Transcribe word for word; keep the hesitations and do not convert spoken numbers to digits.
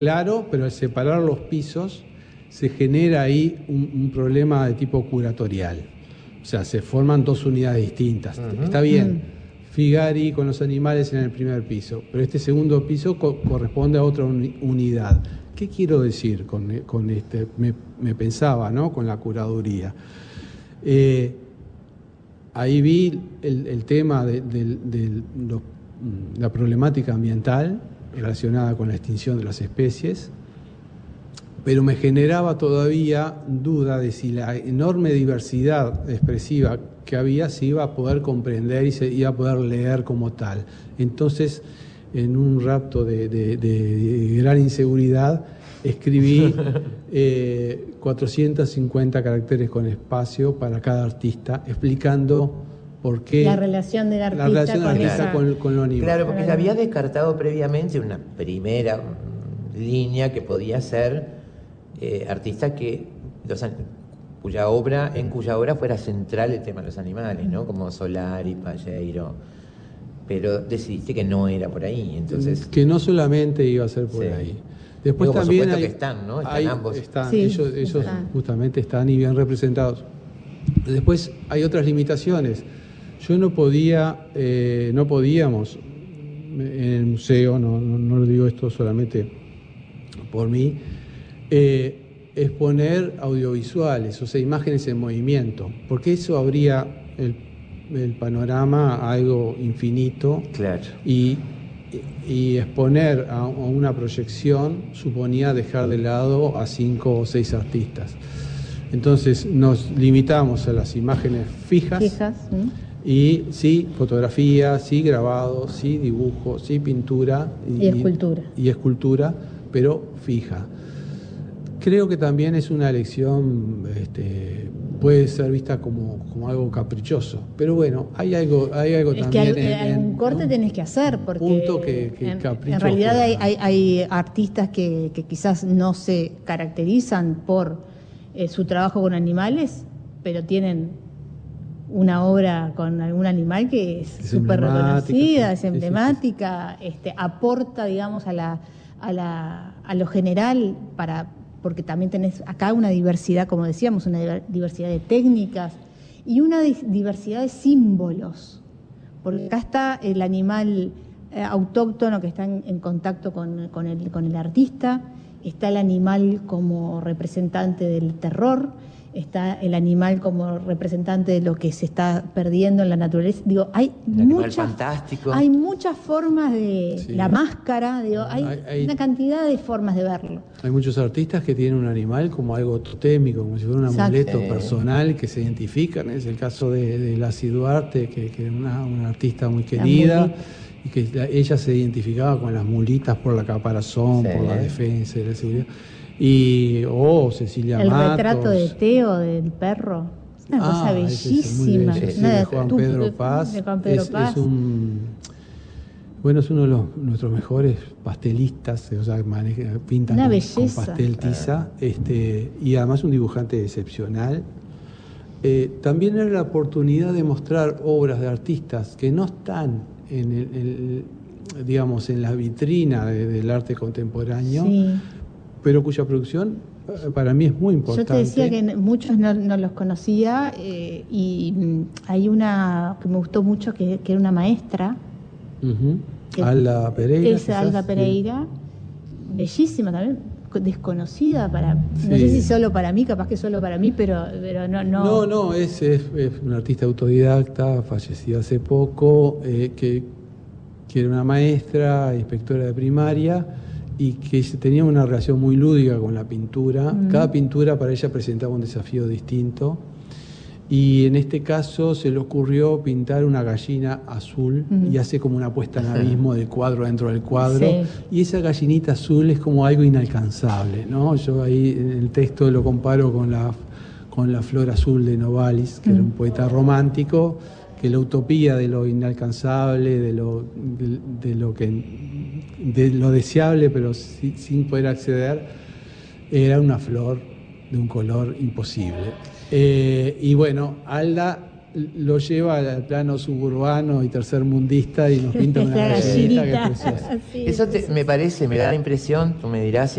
claro, pero al separar los pisos se genera ahí un, un problema de tipo curatorial. O sea, se forman dos unidades distintas. Uh-huh. Está bien, uh-huh. Figari con los animales en el primer piso, pero este segundo piso co- corresponde a otra uni- unidad. ¿Qué quiero decir con, con este? Me, me pensaba, ¿no? Con la curaduría. Eh, ahí vi el, el tema de, de, de los, la problemática ambiental relacionada con la extinción de las especies, pero me generaba todavía duda de si la enorme diversidad expresiva que había se iba a poder comprender y se iba a poder leer como tal. Entonces, en un rapto de, de, de gran inseguridad, escribí eh, cuatrocientos cincuenta caracteres con espacio para cada artista, explicando por qué la relación del artista, la relación del con, artista esa... con, con lo animal. Claro, porque se había descartado previamente una primera línea que podía ser eh, artistas que los, cuya obra, en cuya obra fuera central el tema de los animales, ¿no? Como Solari, Palleiro. Pero decidiste que no era por ahí, entonces... Que no solamente iba a ser por sí. ahí. Después Digo, también por hay, que están, ¿no? Están hay, ambos. Están, sí, ellos ellos están. justamente están y bien representados. Después hay otras limitaciones. Yo no podía, eh, no podíamos, en el museo, no, no, no lo digo esto solamente por mí, eh, exponer audiovisuales, o sea, imágenes en movimiento, porque eso habría el, el panorama a algo infinito. Claro. Y, y exponer a una proyección suponía dejar de lado a cinco o seis artistas. Entonces nos limitamos a las imágenes fijas, fijas ¿sí? Y sí, fotografía, sí, grabado, sí, dibujo, sí, pintura y, y escultura. Y, y escultura, pero fija. Creo que también es una elección, este, puede ser vista como, como algo caprichoso, pero bueno, hay algo, hay algo es también. Que al, en, algún corte ¿no? tenés que hacer, porque punto que, que en, capricho en realidad hay, fuera. hay, hay artistas que, que quizás no se caracterizan por eh, su trabajo con animales, pero tienen una obra con algún animal que es súper reconocida, sí, es emblemática, sí, sí, sí. Este, aporta, digamos, a la, a la, a lo general, para, porque también tenés acá una diversidad, como decíamos, una diversidad de técnicas y una diversidad de símbolos, porque acá está el animal eh, autóctono que está en, en contacto con, con, el, con el artista, está el animal como representante del terror, está el animal como representante de lo que se está perdiendo en la naturaleza. Digo, hay muchas, fantástico. Hay muchas formas de sí. La máscara, digo, hay, hay, hay una cantidad de formas de verlo. Hay muchos artistas que tienen un animal como algo totémico, como si fuera un Exacto. amuleto eh. personal que se identifican. Es el caso de, de Lassie Duarte, que, que era una, una artista muy querida y que la, ella se identificaba con las mulitas por la caparazón, sí. por la defensa y la seguridad. Y, oh, Cecilia el Matos. Retrato de Teo, del perro. Una ah, cosa bellísima. Es una de Juan Pedro Paz. De Juan Pedro es, Paz. Es un, bueno, es uno de los, nuestros mejores pastelistas, o sea, maneja, pinta con, con pastel tiza, este, y además un dibujante excepcional. Eh, también era la oportunidad de mostrar obras de artistas que no están en el, el digamos, en la vitrina de, del arte contemporáneo. Sí. Pero cuya producción para mí es muy importante. Yo te decía que muchos no, no los conocía eh, y mm, hay una que me gustó mucho que, que era una maestra. Uh-huh. Que, Alda Pereira. Esa Alda Pereira, sí. Bellísima también, desconocida para, sí. No sé si solo para mí, capaz que solo para mí, pero, pero no, no. No, no, es, es, es una artista autodidacta, fallecida hace poco, eh, que, que era una maestra, inspectora de primaria, y que tenía una relación muy lúdica con la pintura. Mm. Cada pintura para ella presentaba un desafío distinto. Y en este caso se le ocurrió pintar una gallina azul mm. y hace como una puesta en abismo del cuadro dentro del cuadro. Sí. Y esa gallinita azul es como algo inalcanzable, ¿no? Yo ahí en el texto lo comparo con la, con la flor azul de Novalis, que mm. era un poeta romántico, que la utopía de lo inalcanzable, de lo, de, de lo que de lo deseable pero sin, sin poder acceder, era una flor de un color imposible. Eh, y bueno, Alda lo lleva al plano suburbano y tercermundista y nos pinta una gallinita que es preciosa. Eso te, me parece, me da la impresión, tú me dirás